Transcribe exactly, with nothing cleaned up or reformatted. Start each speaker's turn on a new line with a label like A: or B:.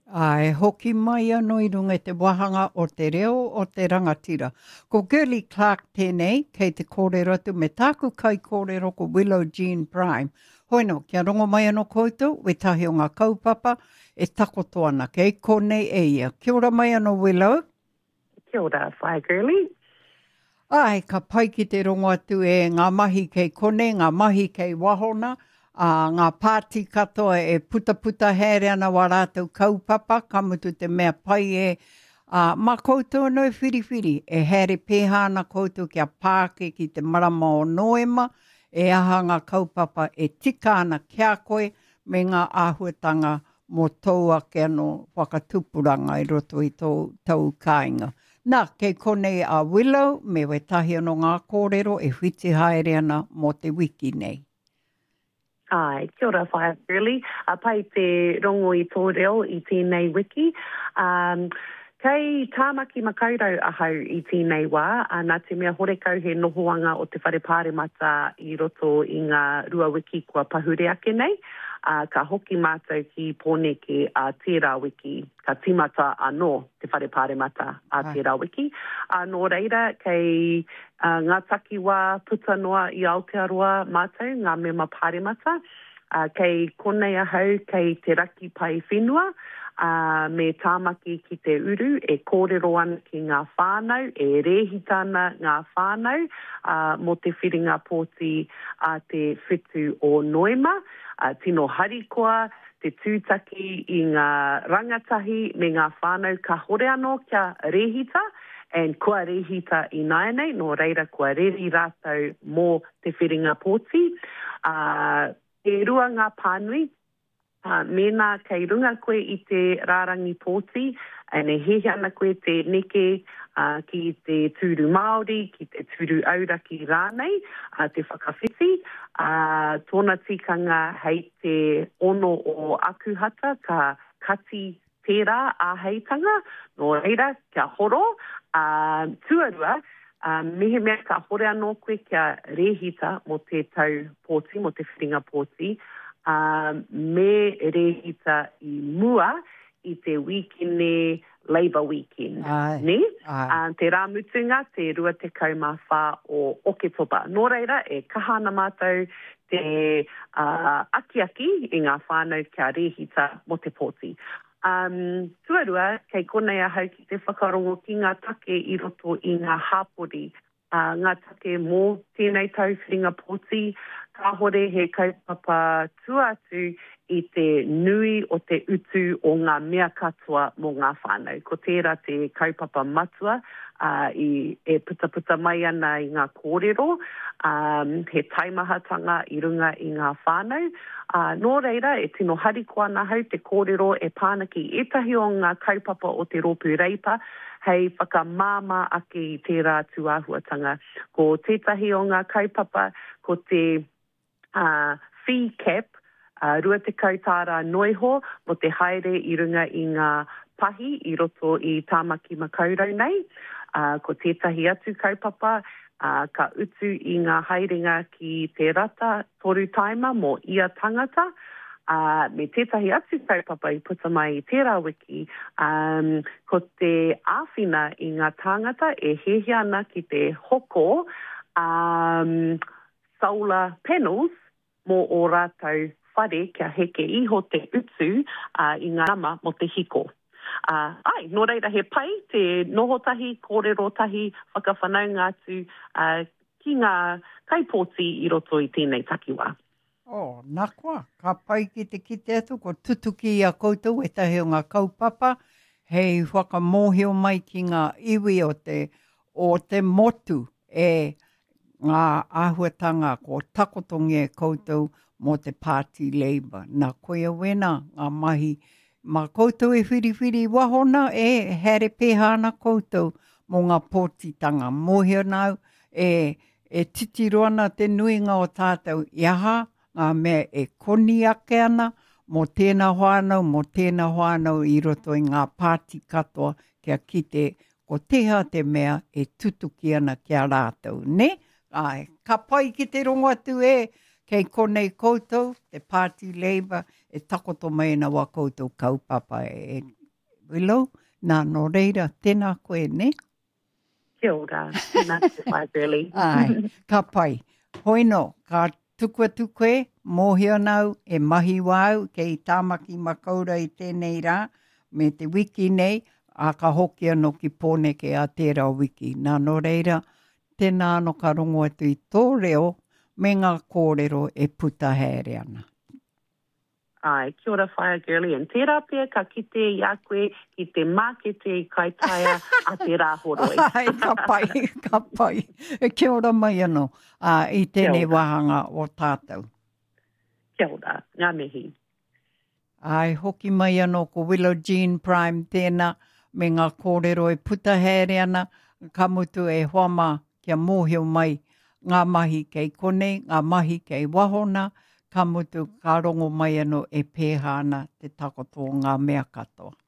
A: Ai, hoki mai anō i runga te wahanga o te reo o te rangatira. Ko Gurley Clark tēnei, kei te kōrero atu me tāku kai kōrero ko Willow Jean Prime. Hoino, kia rongo mai anō koutou, we tahi o ngā kaupapa, e takoto ana, kei konei e ia. Kia ora mai anō Willow.
B: Kia ora, whai Gurley.
A: Ai, ka pai ki te rongo atu e ngā mahi kei kone, ngā mahi kei wahona, Uh, ngā pāti katoa e puta puta here ana wa rātou kaupapa, kamutu te mea pai e uh, mā koutou no e whiriwhiri, e here pēhā na koutou kia pāke ki te marama o Noema, e aha ngā kaupapa e tika ana kia koe me ngā āhuatanga mō tau ake ano whakatupuranga i roto i tau, tau kāinga. Nā, kei konei a Willow, me we tahi ano ngā kōrero e whiti haere ana mō te wiki nei.
B: Ai, kia ora whai Gurley. A pai te rongo i tō reo i tēnei wiki. Um, kei tāmaki makaurau ahau i tēnei wā, a nā te mea horekau he nohoanga o te whare pāremata i roto i ngā rua wiki kua pahure ake nei. Uh, ka hoki mātou ki pōneke a uh, tērā wiki, ka timata anō te whare pāremata a uh, tērā wiki. Uh, nō reira, kei uh, ngā takiwā puta noa i Aotearoa mātou, ngā mema pāremata, uh, kei konei ahau, kei te raki pai whenua, uh, me tāmaki ki te uru, e kōrero ana ki ngā whānau, e rehitana ngā whānau, uh, mo te whiringa pōti a uh, te whitu o Noema, Uh, tino harikoa, te tūtaki i ngā rangatahi me ngā whānau ka hore anō kia rehita, and kua rehita i naenei, no reira kua reri rātou mō te whiringa pōti. Uh, e rua ngā pānui, uh, mena kei runga koe i te rārangi pōti, ane hehe ana koe te neke uh, ki te tūru Māori, ki te tūru auraki rānei, uh, te whakawhiti, uh, tōna tikanga hei te ono o akuhata, ka kati tērā a heitanga, no reira kia horo, uh, tuarua, uh, mehe mea ka hore anō koe kia rehita mo te tau pōti, mo te whiringa pōti, uh, me rehita i mua, i te weekend Labour Weekend.
A: Ai,
B: ne?
A: ai.
B: Uh, te rāmutunga, te rua te kaumā whā o Oketopa. Nō reira, e kahana mātou te uh, aki-aki i ngā whānau kia rehita mo te pōti. Um, tuarua, kei konei ahau ki te whakarongo ki ngā take i roto i ngā hāpori. Uh, ngā take mō tēnei tau whiringa pōti, ka hore he kaupapa tuatu i te nui o te utu o ngā mea katoa mō ngā whānau. Ko tērā te kaupapa matua uh, i e puta puta mai ana i ngā kōrero, um, he taimahatanga i runga i ngā whānau. Uh, nō reira, e tino harikoa ana hau te kōrero e pānaki etahi o ngā kaupapa o te rōpū reipa, hei whakamāma ake i tērā tuāhuatanga. Ko tētahi o ngā kaupapa, ko te uh, fee cap, Uh, rua te kautāra noiho mo te haere i runga i ngā pahi i roto i tāmaki makaurau nei. Uh, ko tētahi atu kaupapa, uh, ka utu i ngā haerenga ki te rata toru taima mo ia tangata. Uh, me tētahi atu kaupapa i puta mai i tērā wiki, um, ko te āwhina i ngā tangata e hehe ana ki te hoko um, solar panels mo o rātou whare kia heke iho te utu uh, i ngā rama mo te hiko. Uh, ai, nō reira he pai, te nohotahi, kōrerotahi, whakawhanaunga atu uh, ki ngā kaipōti i roto i tēnei takiwā.
A: Oh, nā koa, ka pai ki te kite atu, ko tutuki a koutou e tahi o ngā kaupapa, hei whakamohio mai ki ngā iwi o te, o te motu e ngā āhuatanga ko takotongi e koutou mo te Party Labour. Nā koia wena, ngā mahi, mā koutou e whiriwhiri wahona e here pēhana koutou mo ngā pōtitanga. Mohio nau e, e titiroana te nuinga o tātou iaha, ngā mea e koni ake ana mo tēnā whānau, mo tēnā whānau i roto i ngā pāti katoa kia kite ko teha te mea e tutuki ana kia rātou, ne? Ai, ka pai ki te rongo atu e Kei konei koutou, te Party Labour, e takoto mai na wa koutou kaupapa e Willow. Nā no reira, tēnā koe, ne?
B: Kia ora. Tēnā te whai Burley.
A: Ai, ka pai. Hoino, ka tukua tukue, mōhio nau, e mahi wau, kei tāmaki makaura i tēnei rā, me te wiki nei, a ka hoki anō ki pōneke a tērā wiki. Nā no reira, tēnā anō ka rongo atu i tō reo, me ngā kōrero e puta here ana.
B: Ai, kia ora whaia girly, and tērā pia ka kite i a koe ki te mākete i kaitaia a te rāhoroi.
A: Ai, ka pai, ka pai. E kia ora mai anō, uh, i tēnei wahanga o tātou.
B: Kia ora, ngā mihi.
A: Ai, hoki mai anō ko Willow Jean Prime tēnā, me ngā kōrero e puta here ana, ka mutu e hoama kia mōhio mai ngā mahi kei kone, ngā mahi kei wahona, ka mutu ka rongo mai anō e pēhana te takoto o ngā mea katoa.